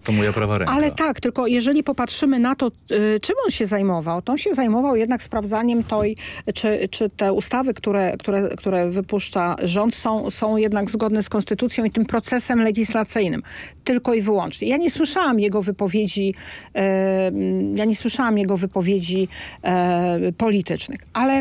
to moja prawa ręka. Ale tak, tylko jeżeli popatrzymy na to, czym on się zajmował, to on się zajmował jednak sprawdzaniem czy te ustawy, które wypuszcza rząd są jednak zgodne z konstytucją i tym procesem legislacyjnym. Tylko i wyłącznie. Ja nie słyszałam jego wypowiedzi politycznych, ale